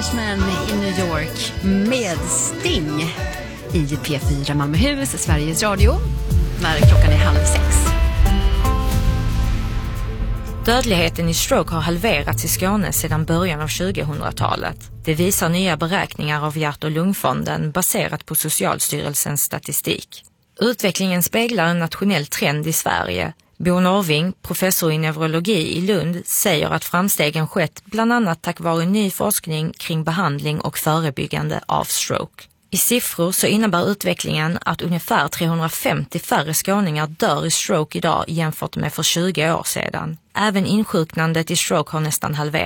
Irishman i New York med Sting i P4 Malmöhus, Sveriges Radio, när klockan är 5:30. Dödligheten i stroke har halverats i Skåne sedan början av 2000-talet. Det visar nya beräkningar av Hjärt- och lungfonden baserat på Socialstyrelsens statistik. Utvecklingen speglar en nationell trend i Sverige. Bo Norving, professor i neurologi i Lund, säger att framstegen skett bland annat tack vare ny forskning kring behandling och förebyggande av stroke. I siffror så innebär utvecklingen att ungefär 350 färre skåningar dör i stroke idag jämfört med för 20 år sedan. Även insjuknandet i stroke har nästan halverats.